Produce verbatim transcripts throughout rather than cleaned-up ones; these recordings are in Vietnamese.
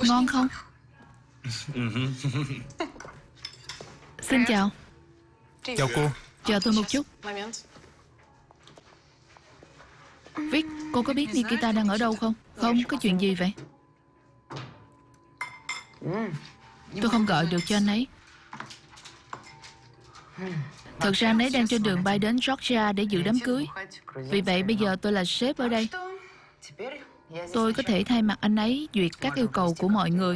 Ngon không? Xin chào. Chào cô. Chờ tôi một chút. Vic, cô có biết Nikita đang ở đâu không? Không, có chuyện gì vậy? Tôi không gọi được cho anh ấy. Thật ra anh ấy đang trên đường bay đến Georgia để dự đám cưới. Vì vậy bây giờ tôi là sếp ở đây. Tôi có thể thay mặt anh ấy duyệt các yêu cầu của mọi người.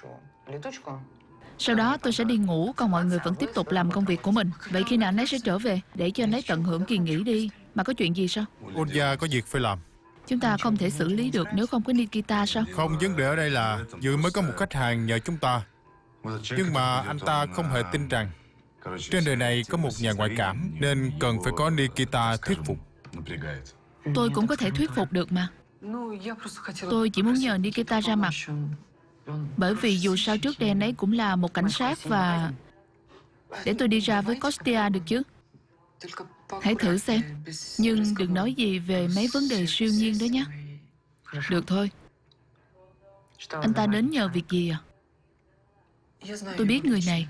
Sau đó tôi sẽ đi ngủ, còn mọi người vẫn tiếp tục làm công việc của mình. Vậy khi nào anh ấy sẽ trở về? Để cho anh ấy tận hưởng kỳ nghỉ đi. Mà có chuyện gì sao? Olga có việc phải làm. Chúng ta không thể xử lý được nếu không có Nikita sao? Không, vấn đề ở đây là vừa mới có một khách hàng nhờ chúng ta, nhưng mà anh ta không hề tin rằng trên đời này có một nhà ngoại cảm, nên cần phải có Nikita thuyết phục. Tôi cũng có thể thuyết phục được mà. Tôi chỉ muốn nhờ Nikita ra mặt. Bởi vì dù sao trước đây anh ấy cũng là một cảnh sát và... Để tôi đi ra với Kostya được chứ? Hãy thử xem. Nhưng đừng nói gì về mấy vấn đề siêu nhiên đó nhé. Được thôi. Anh ta đến nhờ việc gì à? Tôi biết người này.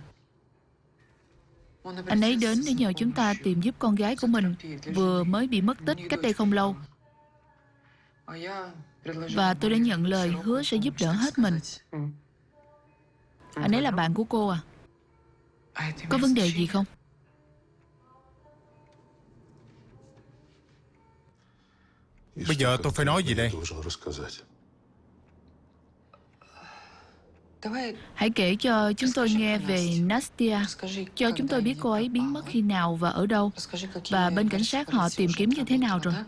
Anh ấy đến để nhờ chúng ta tìm giúp con gái của mình vừa mới bị mất tích cách đây không lâu. Và tôi đã nhận lời hứa sẽ giúp đỡ hết mình. Anh ấy là bạn của cô à? Có vấn đề gì không? Bây giờ tôi phải nói gì đây? Hãy kể cho chúng tôi nghe về Nastia. Cho chúng tôi biết cô ấy biến mất khi nào và ở đâu. Và bên cảnh sát họ tìm kiếm như thế nào rồi.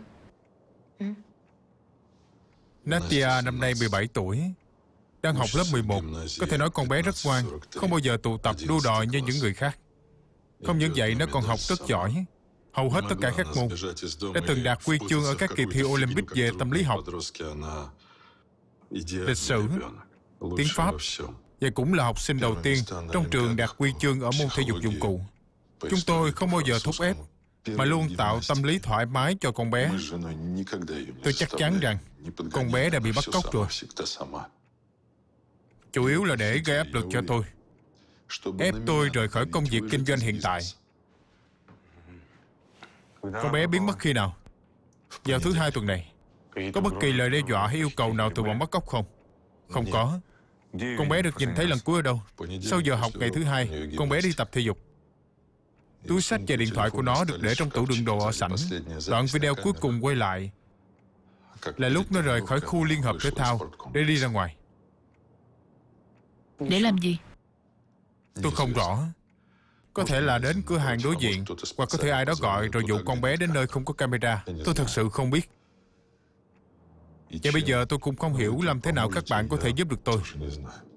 Nastia năm nay mười bảy tuổi, đang học lớp mười một. Có thể nói con bé rất ngoan, không bao giờ tụ tập đua đòi như những người khác. Không những vậy, nó còn học rất giỏi, hầu hết tất cả các môn. Đã từng đạt huy chương ở các kỳ thi Olympic về tâm lý học, lịch sử, tiếng Pháp, và cũng là học sinh đầu tiên trong trường đạt huy chương ở môn thể dục dụng cụ. Chúng tôi không bao giờ thúc ép, mà luôn tạo tâm lý thoải mái cho con bé. Tôi chắc chắn rằng con bé đã bị bắt cóc rồi. Chủ yếu là để gây áp lực cho tôi, ép tôi rời khỏi công việc kinh doanh hiện tại. Con bé biến mất khi nào? Vào thứ hai tuần này. Có bất kỳ lời đe dọa hay yêu cầu nào từ bọn bắt cóc không? Không có. Con bé được nhìn thấy lần cuối ở đâu? Sau giờ học ngày thứ hai, con bé đi tập thể dục. Túi xách và điện thoại của nó được để trong tủ đựng đồ ở sảnh. Đoạn video cuối cùng quay lại là lúc nó rời khỏi khu liên hợp thể thao để đi ra ngoài. Để làm gì? Tôi không rõ. Có thể là đến cửa hàng đối diện, hoặc có thể ai đó gọi rồi dụ con bé đến nơi không có camera. Tôi thật sự không biết. Và bây giờ tôi cũng không hiểu làm thế nào các bạn có thể giúp được tôi.